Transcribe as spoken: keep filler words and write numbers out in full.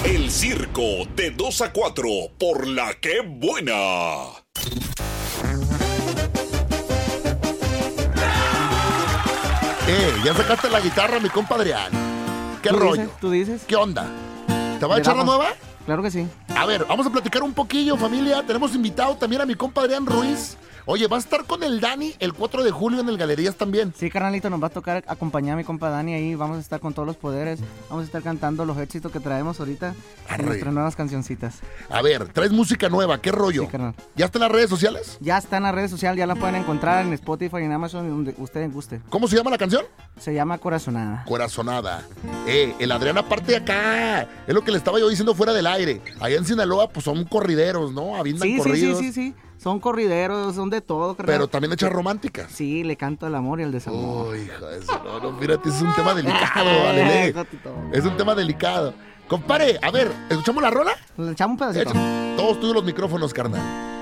El Circo, de dos a cuatro, por La Que Buena. Eh, ya sacaste la guitarra, mi compa Adrián. ¿Qué ¿Tú rollo? dices? ¿Tú dices? ¿Qué onda? ¿Te va a Le echar la damos. nueva? Claro que sí. A ver, vamos a platicar un poquillo, familia. Tenemos invitado también a mi compa Adrián Ruiz. Oye, va a estar con el Dani el cuatro de julio en el Galerías también. Sí, carnalito, nos va a tocar acompañar a mi compa Dani ahí. Vamos a estar con todos los poderes. Vamos a estar cantando los éxitos que traemos ahorita. Arre. En nuestras nuevas cancioncitas. A ver, traes música nueva, ¿qué rollo? Sí, carnal. ¿Ya está en las redes sociales? Ya está en las redes sociales, ya la pueden encontrar en Spotify y en Amazon, donde ustedes guste. ¿Cómo se llama la canción? Se llama Corazonada. Corazonada. Eh, el Adrián aparte de acá. Es lo que le estaba yo diciendo fuera del aire. Allá en Sinaloa, pues son corrideros, ¿no? Aviendan Sí, sí, sí, corridos. sí, sí. Son corrideros, son de todo, carnal. Pero también echas románticas. Sí, le canto al amor y al desamor. Uy, hija de eso. No, no, fíjate, es un tema delicado, Valele. Es un tema delicado. Compare, a ver, ¿escuchamos la rola? Le echamos un pedacito. Echa- Todos tuyos los micrófonos, carnal.